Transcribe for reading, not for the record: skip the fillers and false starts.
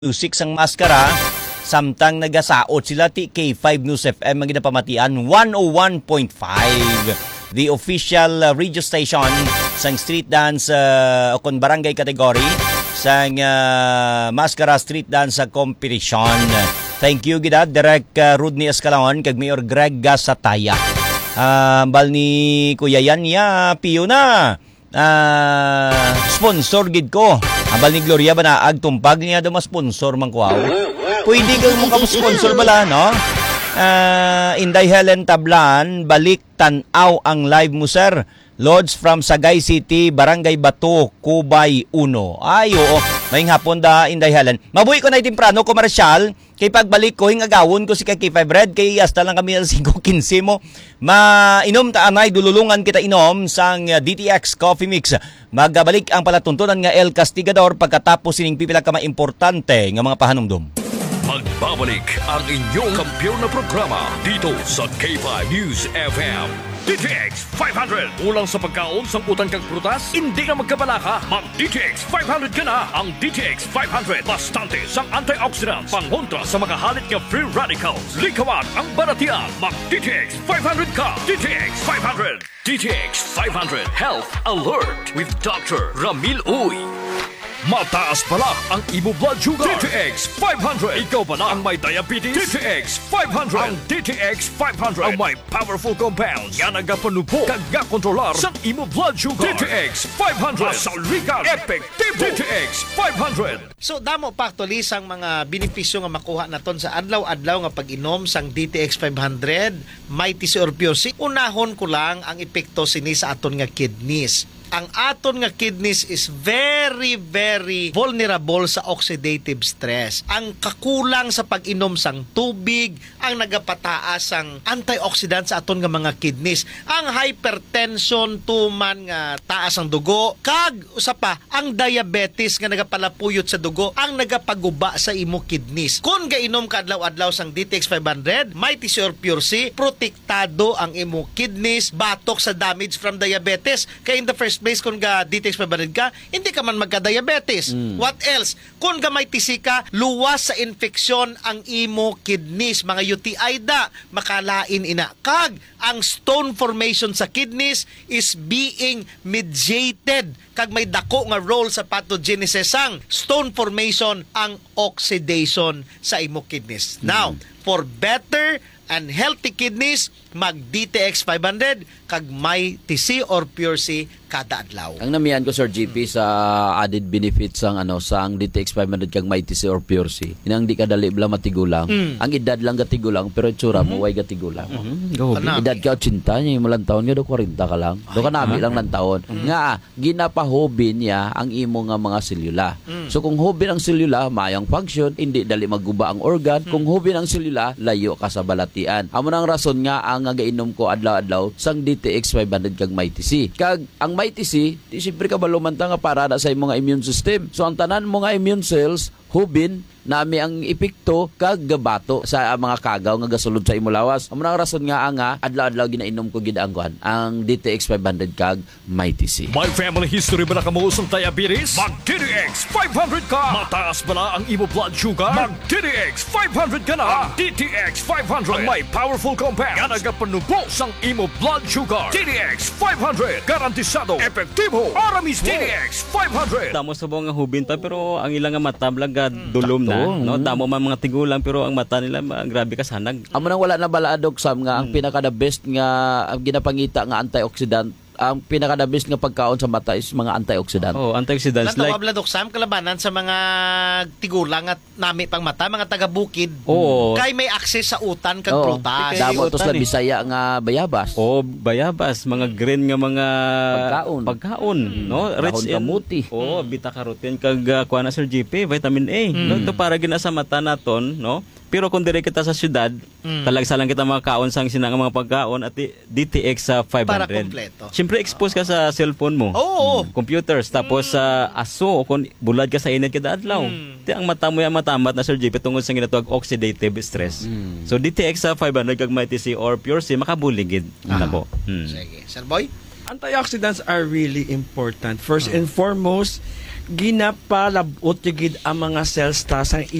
Music sang maskara samtang nagasaot sila ti K5 News FM ang ginapamatian 101.5 the official radio station sang street dance o kon barangay category sang maskara street dance competition. Thank you gid Direk Rodney Escalon kag Mayor Greg Gasataya. Bal ni Kuya Yan ya piyo na. Sponsor gid ko. Abal ni Gloria ba na agtumpag niya daw ma-sponsor man ko. Pwede kang mong sponsor bala, no? Inday Helen Tablan, balik tanaw ang live mo, sir. Lodge from Sagay City, Barangay Bato, Cubay 1. Ay, oo. May hapon da, Inday Helen. Mabuhi ko na itimprano, komersyal. Kay pagbalik ko, hingagawon ko si K5 Red. Kay hasta lang kami sa 5.15 mo. Mainom taanay, dululungan kita inom sang DTX Coffee Mix. Magbalik ang palatuntunan nga El Castigador pagkatapos sining pipila ka maimportante nga mga pahanumdum. Magbabalik ang inyong kampiyon na programa dito sa K5 News FM. DTX 500. Ulang sa pagkaon, samputan kang prutas, hindi ka magkabalaka. Mag-DTX 500 ka na. Ang DTX 500. Bastante sang antioxidants. Pangontra sa makahalit nga free radicals. Likawan ang baratian. Mag-DTX 500 ka. DTX 500. DTX 500 Health Alert with Dr. Ramil Uy. Mataas pala ang imo blood sugar. DTX 500. Ikaw ba na ang may diabetes? DTX 500. Ang DTX 500 ang may powerful compounds yan nagapanupo kag kontrolar sa imo blood sugar. DTX 500. Masaligan. Epektibo. DTX 500. So damo pa actually sang mga benepisyo nga makuha naton sa adlaw-adlaw nga pag-inom sang DTX 500 Mighty or Pure. Unahon ko lang ang epekto sini sa aton nga kidneys. Ang aton nga kidneys is very vulnerable sa oxidative stress. Ang kakulang sa pag-inom sang tubig ang nagapataas ang antioxidant sa aton nga mga kidneys. Ang hypertension tuman nga taas ang dugo kag usa pa ang diabetes nga nagapalapuyot sa dugo ang nagapaguba sa imo kidneys. Kung gainom ka adlaw-adlaw sang DTX 500, Mighty or Pure C, protektado ang imo kidneys batok sa damage from diabetes. Kaya in the first place kung ga DTX 500 ka, hindi ka man magka-diabetes. What else? Kung ga may TC ka, luwas sa infeksyon ang imo kidneys. Mga UTI da, makalain ina. Kag, ang stone formation sa kidneys is being mediated. Kag may dako nga role sa pathogenesis sang stone formation ang oxidation sa imo kidneys. Now, for better and healthy kidneys, mag-DTX 500 kag may TC or Pure C kada adlaw. Ang namian ko Sir GP sa added benefits sang sang DTX 500 kag may TC or Pure C. Inang di ka dali bla matigulang. Ang edad lang gatigulang pero itsura mo way gatigulang. Edad ka 80 nya mo lang taon nga do 40 ka lang. Do ka nami lang lang taon. Nga ginapahobi niya ang imo nga mga selula. So kung hobi ang selula, mayang function, hindi dali magguba ang organ. Kung hobi ang selula, layo ka sa balatian. Amo nang rason nga ang gainom ko adlaw-adlaw sang DTX 500 kag may TC. Kag ang may TC, di siyempre ka balumanta nga para na sa imong immune system. So ang tanan mo nga immune cells, hubin, nami ang epekto kag gabato sa mga kagaw nga gasulod sa imo lawas. Amo nang rason nga adlaw-adlaw ginainom ko gid ang DTX 500 kag may TC. May family history ba na kamuusong diabetes? Mag-DTX 500 ka! Mataas ba na ang imo blood sugar? Mag-DTX 500 ka na! DTX 500 ang may powerful compounds nga nagapanubo sang imo blood sugar. DTX 500 garantisado, epektibo, aramis DTX 500. Damo sa nga hubin pa pero ang ilang nga mata blaga dulom na, no? Damo man mga tigulang pero ang mata nila grabe ka sanag. Amo nang wala na balaadog sam nga ang pinaka the best nga ang ginapangita nga antioxidant. Ang pinaka-the best nga pagkaon sa mata is mga antioxidant. Oh, antioxidants like Natawab Sam kalabanan sa mga tigulang at nami pang mata, mga taga-bukid. Kay may access sa utan kag prutas. Damo to sa Bisaya nga bayabas. Bayabas, mga green nga mga pagkaon, no? Rich in kamuti. Beta-carotene kag kuha na Sir GP, vitamin A. No? Ito para gina sa mata naton, no? Pero kung dire kita sa syudad, talagsa lang kita mga kaon sang sinang mga pagkaon at DTX sa 500. Para kompleto. Siyempre expose ka sa cellphone mo. Computers tapos sa aso kung bulad ka sa init kada adlaw. Ang mata mo yung matamat na Sir JP tungod sa ginatawag oxidative stress. So DTX sa 500 kag may TC or Pure C makabuligid nako. Sige. Sir Boy? Antioxidants are really important. First and foremost, ginapalabot gid ang mga cells ta sang